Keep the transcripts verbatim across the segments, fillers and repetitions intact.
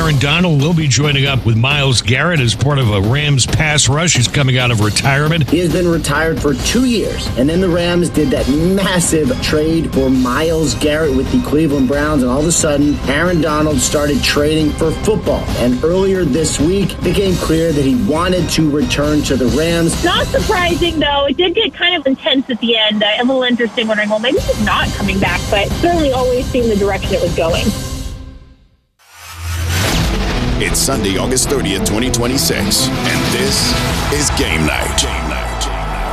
Aaron Donald will be joining up with Myles Garrett as part of a Rams pass rush. He's coming out of retirement. He has been retired for two years, and then the Rams did that massive trade for Myles Garrett with the Cleveland Browns, and all of a sudden, Aaron Donald started trading for football. And earlier this week, it became clear that he wanted to return to the Rams. Not surprising, though. It did get kind of intense at the end. A little interesting, wondering, well, maybe he's not coming back, but certainly always seemed the direction it was going. It's Sunday, August thirtieth, twenty twenty-six, and this is Game Night. Game Night.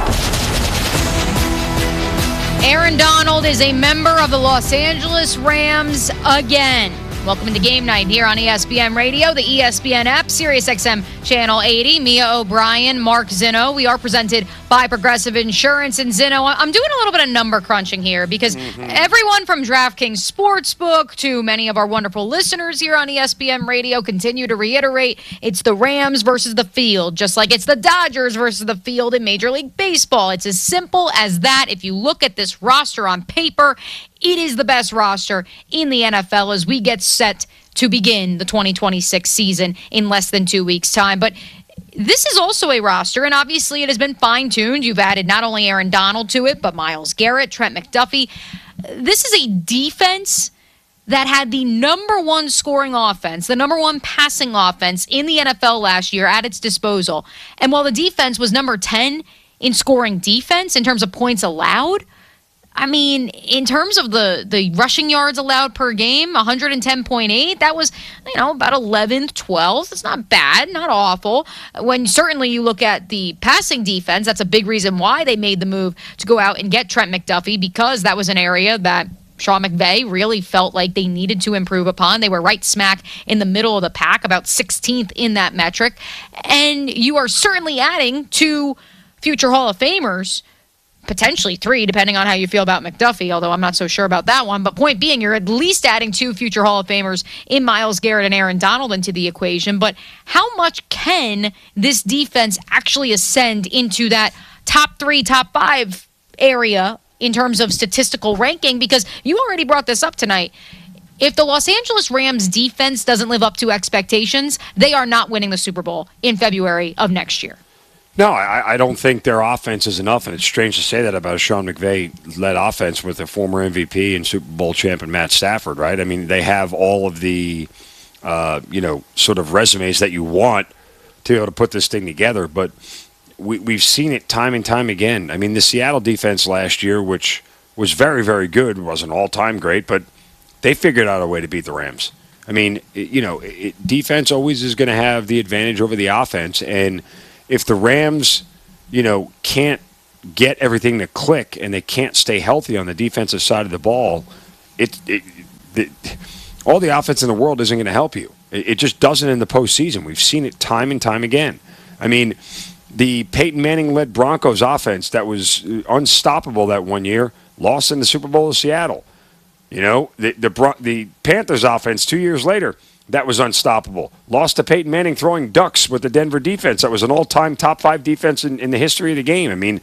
Aaron Donald is a member of the Los Angeles Rams again. Welcome to Game Night here on E S P N Radio, the E S P N app, SiriusXM Channel eighty. Mia O'Brien, Mark Zinno. We are presented by Progressive Insurance. And Zinno, I'm doing a little bit of number crunching here because mm-hmm. everyone from DraftKings Sportsbook to many of our wonderful listeners here on E S P N Radio continue to reiterate it's the Rams versus the field, just like it's the Dodgers versus the field in Major League Baseball. It's as simple as that. If you look at this roster on paper, it is the best roster in the N F L as we get set to begin the twenty twenty-six season in less than two weeks' time. But this is also a roster, and obviously it has been fine-tuned. You've added not only Aaron Donald to it, but Myles Garrett, Trent McDuffie. This is a defense that had the number one scoring offense, the number one passing offense in the N F L last year at its disposal. And while the defense was number ten in scoring defense in terms of points allowed, I mean, in terms of the, the rushing yards allowed per game, one ten point eight, that was, you know, about eleventh, twelfth. It's not bad, not awful. When certainly you look at the passing defense, that's a big reason why they made the move to go out and get Trent McDuffie, because that was an area that Sean McVay really felt like they needed to improve upon. They were right smack in the middle of the pack, about sixteenth in that metric. And you are certainly adding two future Hall of Famers, potentially three, depending on how you feel about McDuffie, although I'm not so sure about that one. But point being, you're at least adding two future Hall of Famers in Myles Garrett and Aaron Donald into the equation. But how much can this defense actually ascend into that top three, top five area in terms of statistical ranking? Because you already brought this up tonight. If the Los Angeles Rams defense doesn't live up to expectations, they are not winning the Super Bowl in February of next year. No, I, I don't think their offense is enough, and it's strange to say that about a Sean McVay-led offense with a former M V P and Super Bowl champion Matt Stafford, right? I mean, they have all of the, uh, you know, sort of resumes that you want to be able to put this thing together, but we, we've seen it time and time again. I mean, the Seattle defense last year, which was very, very good, wasn't all-time great, but they figured out a way to beat the Rams. I mean, it, you know, it, defense always is going to have the advantage over the offense, and if the Rams, you know, can't get everything to click and they can't stay healthy on the defensive side of the ball, it, it, it all the offense in the world isn't going to help you. It, it just doesn't in the postseason. We've seen it time and time again. I mean, the Peyton Manning-led Broncos offense that was unstoppable that one year lost in the Super Bowl of Seattle. You know, the the, the Panthers offense two years later, that was unstoppable. Lost to Peyton Manning throwing ducks with the Denver defense. That was an all-time top five defense in, in the history of the game. I mean,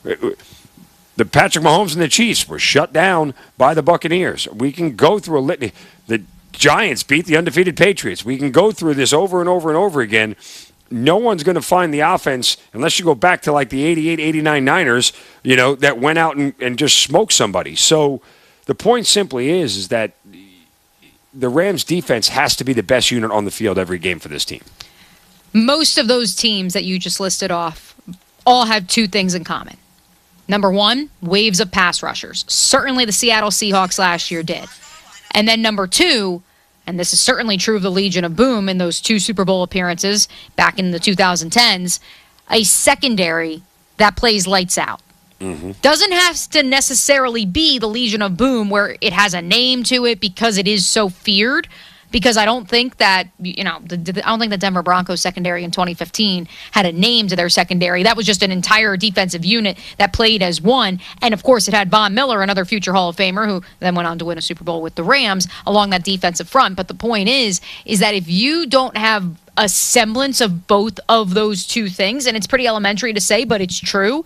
the Patrick Mahomes and the Chiefs were shut down by the Buccaneers. We can go through a litany. The Giants beat the undefeated Patriots. We can go through this over and over and over again. No one's going to find the offense, unless you go back to like the eighty-eight eighty-nine Niners, you know, that went out and, and just smoked somebody. So the point simply is, is that the Rams defense has to be the best unit on the field every game for this team. Most of those teams that you just listed off all have two things in common. Number one, waves of pass rushers. Certainly the Seattle Seahawks last year did. And then number two, and this is certainly true of the Legion of Boom in those two Super Bowl appearances back in the twenty tens, a secondary that plays lights out. Mm-hmm. Doesn't have to necessarily be the Legion of Boom where it has a name to it because it is so feared. Because I don't think that, you know, the, the, I don't think the Denver Broncos secondary in twenty fifteen had a name to their secondary. That was just an entire defensive unit that played as one. And, of course, it had Von Miller, another future Hall of Famer, who then went on to win a Super Bowl with the Rams along that defensive front. But the point is, is that if you don't have a semblance of both of those two things, and it's pretty elementary to say, but it's true,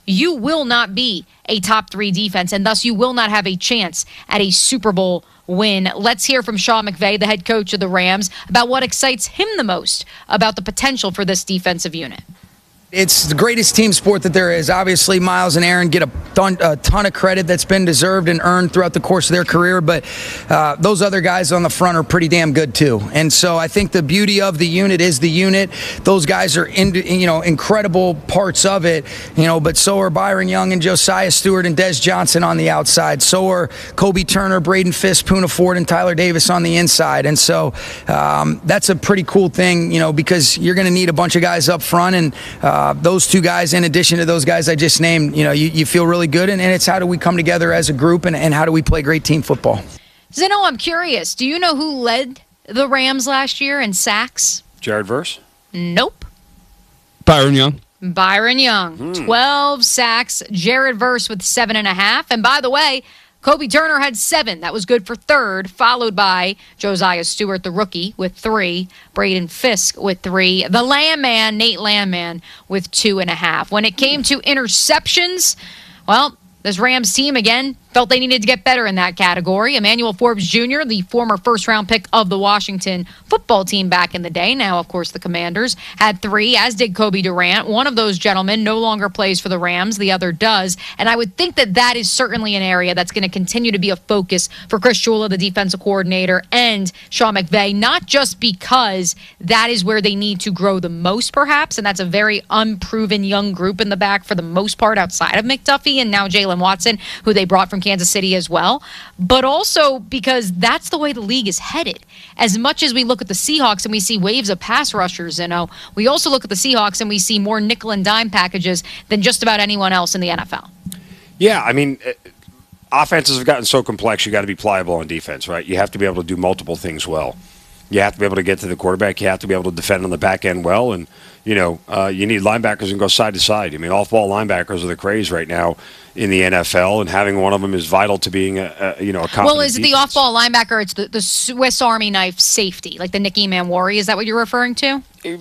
you will not be a top three defense, and thus you will not have a chance at a Super Bowl win. Let's hear from Sean McVay, the head coach of the Rams, about what excites him the most about the potential for this defensive unit. It's the greatest team sport that there is. Obviously, Miles and Aaron get a ton, a ton of credit that's been deserved and earned throughout the course of their career, but uh, those other guys on the front are pretty damn good too. And so I think the beauty of the unit is the unit. Those guys are in, you know, incredible parts of it, you know, but so are Byron Young and Josiah Stewart and Des Johnson on the outside. So are Kobe Turner, Braden Fisk, Poona Ford, and Tyler Davis on the inside. And so um, that's a pretty cool thing, you know, because you're going to need a bunch of guys up front, and uh, Uh, those two guys, in addition to those guys I just named, you know, you, you feel really good, and, and it's how do we come together as a group, and, and how do we play great team football. Zeno, I'm curious. Do you know who led the Rams last year in sacks? Jared Verse? Nope. Byron Young. Byron Young. Hmm. twelve sacks. Jared Verse with seven and a half. And by the way, Kobe Turner had seven. That was good for third, followed by Josiah Stewart, the rookie, with three. Braden Fisk with three. The Landman, Nate Landman, with two and a half. When it came to interceptions, well, this Rams team, again, felt they needed to get better in that category. Emmanuel Forbes Junior, the former first-round pick of the Washington football team back in the day, now, of course, the Commanders, had three, as did Kobe Durant. One of those gentlemen no longer plays for the Rams. The other does. And I would think that that is certainly an area that's going to continue to be a focus for Chris Shula, the defensive coordinator, and Sean McVay, not just because that is where they need to grow the most, perhaps, and that's a very unproven young group in the back for the most part outside of McDuffie and now Jalen Watson, who they brought from Kansas City as well, but also because that's the way the league is headed. As much as we look at the Seahawks and we see waves of pass rushers, you know, we also look at the Seahawks and we see more nickel and dime packages than just about anyone else in the N F L. Yeah, I mean, offenses have gotten so complex, you got to be pliable on defense, right? You have to be able to do multiple things well. You have to be able to get to the quarterback. You have to be able to defend on the back end well. And, you know, uh, you need linebackers and go side to side. I mean, off-ball linebackers are the craze right now in the N F L, and having one of them is vital to being, a, a you know, a competent Well, is it defense. the off-ball linebacker? It's the, the Swiss Army knife safety, like the Nicky Manwari. Is that what you're referring to?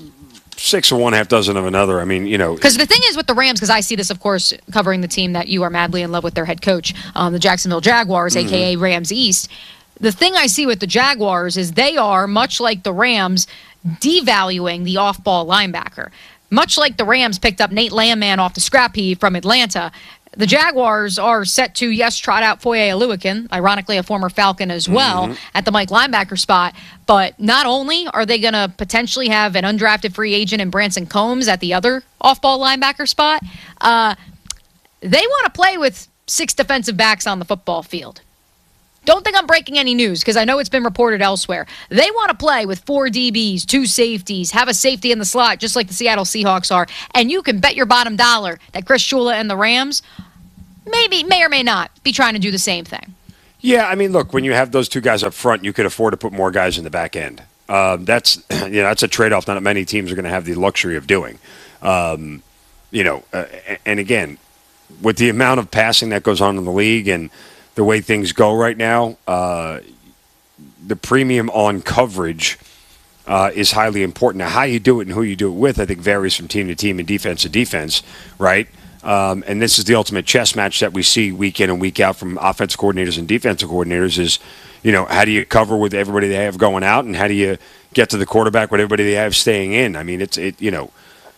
Six of one, half dozen of another. I mean, you know. Because the thing is with the Rams, because I see this, of course, covering the team that you are madly in love with, their head coach, um, the Jacksonville Jaguars, mm-hmm. a k a. Rams East. The thing I see with the Jaguars is they are, much like the Rams, devaluing the off-ball linebacker. Much like the Rams picked up Nate Landman off the scrap heap from Atlanta, the Jaguars are set to, yes, trot out Foye Oluokun, ironically a former Falcon as well, mm-hmm. at the Mike linebacker spot. But not only are they going to potentially have an undrafted free agent in Branson Combs at the other off-ball linebacker spot, uh, they want to play with six defensive backs on the football field. Don't think I'm breaking any news because I know it's been reported elsewhere. They want to play with four D Bs, two safeties, have a safety in the slot just like the Seattle Seahawks are. And you can bet your bottom dollar that Chris Shula and the Rams maybe, may or may not be trying to do the same thing. Yeah, I mean, look, when you have those two guys up front, you could afford to put more guys in the back end. Um, that's you know that's a trade-off not many teams are going to have the luxury of doing. Um, you know, uh, and again, with the amount of passing that goes on in the league and the way things go right now, uh, the premium on coverage uh, is highly important. Now, how you do it and who you do it with, I think, varies from team to team and defense to defense, right? Um, and this is the ultimate chess match that we see week in and week out from offensive coordinators and defensive coordinators is, you know, how do you cover with everybody they have going out, and how do you get to the quarterback with everybody they have staying in? I mean, it's, it you know,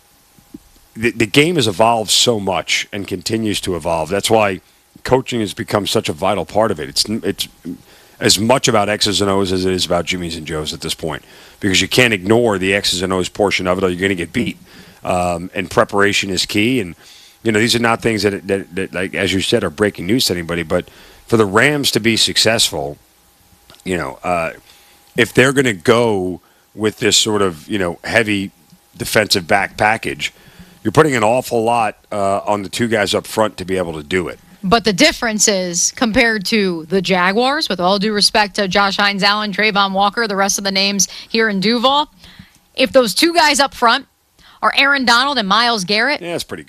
the, the game has evolved so much and continues to evolve. That's why coaching has become such a vital part of it. It's it's as much about X's and O's as it is about Jimmy's and Joe's at this point, because you can't ignore the X's and O's portion of it, or you're going to get beat. Um, and preparation is key. And you know, these are not things that, that, that, like as you said, are breaking news to anybody. But for the Rams to be successful, you know, uh, if they're going to go with this sort of you know heavy defensive back package, you're putting an awful lot uh, on the two guys up front to be able to do it. But the difference is, compared to the Jaguars, with all due respect to Josh Hines-Allen, Trayvon Walker, the rest of the names here in Duval, if those two guys up front are Aaron Donald and Myles Garrett, yeah, that's pretty good.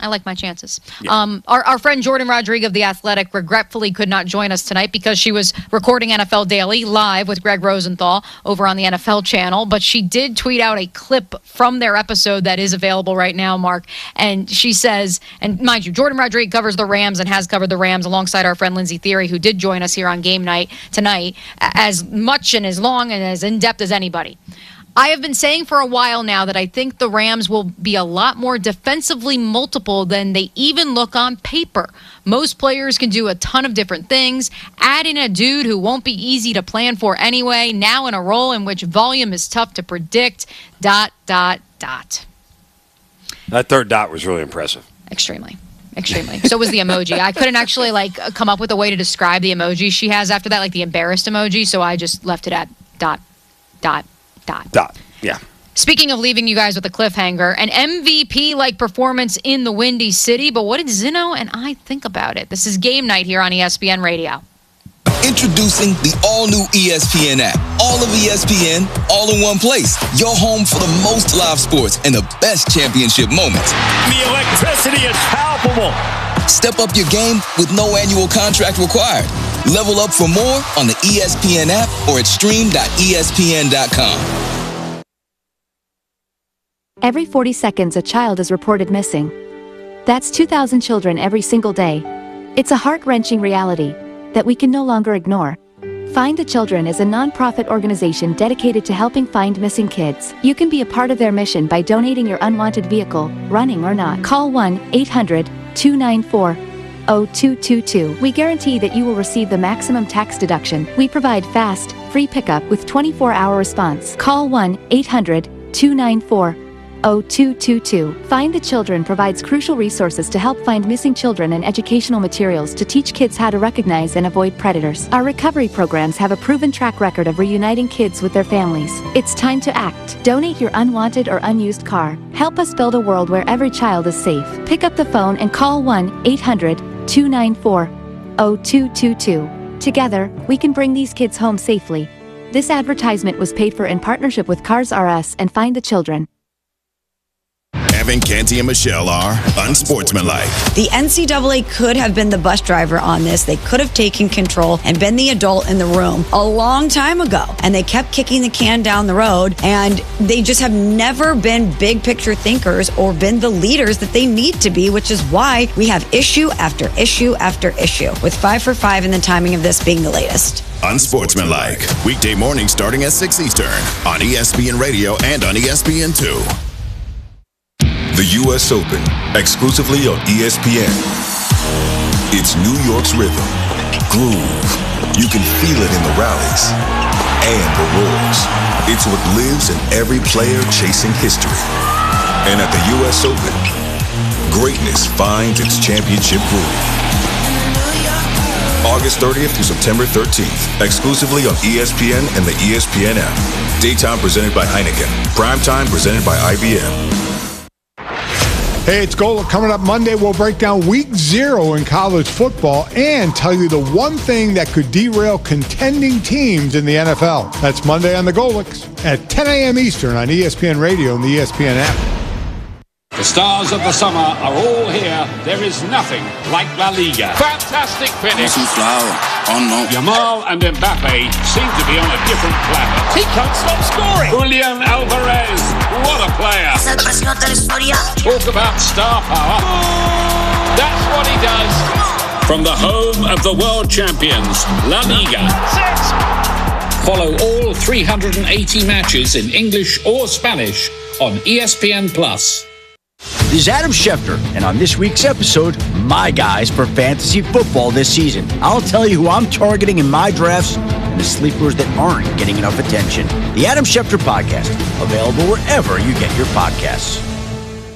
I like my chances. Yeah. Um, our, our friend Jordan Rodriguez of The Athletic regretfully could not join us tonight because she was recording N F L Daily live with Greg Rosenthal over on the N F L channel. But she did tweet out a clip from their episode that is available right now, Mark. And she says, and mind you, Jordan Rodriguez covers the Rams and has covered the Rams alongside our friend Lindsay Theory, who did join us here on Game Night tonight, as much and as long and as in-depth as anybody. I have been saying for a while now that I think the Rams will be a lot more defensively multiple than they even look on paper. Most players can do a ton of different things. Add in a dude who won't be easy to plan for anyway, now in a role in which volume is tough to predict, dot, dot, dot. That third dot was really impressive. Extremely. Extremely. So was the emoji. I couldn't actually like come up with a way to describe the emoji she has after that, like the embarrassed emoji, so I just left it at dot, dot, Dot. Dot. Yeah. Speaking of leaving you guys with a cliffhanger, an M V P-like performance in the Windy City, but what did Zinno and I think about it? This is Game Night here on E S P N Radio. Introducing the all-new E S P N app. All of E S P N, all in one place. Your home for the most live sports and the best championship moments. The electricity is palpable. Step up your game with no annual contract required. Level up for more on the E S P N app or at stream dot E S P N dot com. Every forty seconds, a child is reported missing. That's two thousand children every single day. It's a heart-wrenching reality that we can no longer ignore. Find the Children is a non-profit organization dedicated to helping find missing kids. You can be a part of their mission by donating your unwanted vehicle, running or not. Call one eight hundred two nine four oh two two two. We guarantee that you will receive the maximum tax deduction. We provide fast, free pickup with twenty-four hour response. Call one eight hundred two nine four oh two two two. Find the Children provides crucial resources to help find missing children and educational materials to teach kids how to recognize and avoid predators. Our recovery programs have a proven track record of reuniting kids with their families. It's time to act. Donate your unwanted or unused car. Help us build a world where every child is safe. Pick up the phone and call one eight hundred two nine four oh two two two. Together, we can bring these kids home safely. This advertisement was paid for in partnership with Cars R Us and Find the Children. Evan, Canty, and Michelle are unsportsmanlike. The N C double A could have been the bus driver on this. They could have taken control and been the adult in the room a long time ago. And they kept kicking the can down the road, and they just have never been big picture thinkers or been the leaders that they need to be, which is why we have issue after issue after issue, with five for five and the timing of this being the latest. Unsportsmanlike. Weekday morning starting at six Eastern on E S P N Radio and on E S P N two. The U S Open, exclusively on E S P N. It's New York's rhythm, groove. You can feel it in the rallies and the roars. It's what lives in every player chasing history. And at the U S Open, greatness finds its championship groove. August thirtieth through September thirteenth, exclusively on E S P N and the E S P N app. Daytime presented by Heineken. Primetime presented by I B M. Hey, it's Golic. Coming up Monday, we'll break down week zero in college football and tell you the one thing that could derail contending teams in the N F L. That's Monday on the Golics at ten a.m. Eastern on E S P N Radio and the E S P N app. The stars of the summer are all here. There is nothing like La Liga. Fantastic finish. Yamal and Mbappe seem to be on a different planet. He can't stop scoring. Julian Alvarez, what a player. Talk about star power. That's what he does. From the home of the world champions, La Liga. Follow all three hundred eighty matches in English or Spanish on E S P N Plus. This is Adam Schefter, and on this week's episode, my guys for fantasy football this season. I'll tell you who I'm targeting in my drafts and the sleepers that aren't getting enough attention. The Adam Schefter Podcast, available wherever you get your podcasts.